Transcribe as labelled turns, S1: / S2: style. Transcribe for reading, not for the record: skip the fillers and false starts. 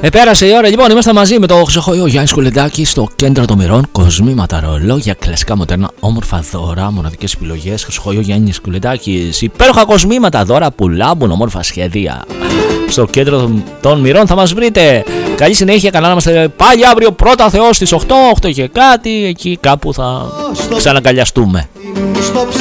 S1: Πέρασε η ώρα, λοιπόν, είμαστε μαζί με το Χρυσοχοϊό Γιάννη Κουλεντάκη στο κέντρο των μοιρών. Κοσμήματα, ρολόγια, κλασικά μοντέρνα, όμορφα δώρα, μοναδικές επιλογές. Χρυσοχοϊό Γιάννη Κουλεντάκη. Υπέροχα κοσμήματα, δώρα που λάμπουν, όμορφα σχέδια. Στο κέντρο των μοιρών θα μας βρείτε. Καλή συνέχεια, καλά να είμαστε πάλι αύριο. Πρώτα Θεός στις 8 και κάτι. Εκεί κάπου θα ξαναγκαλιαστούμε.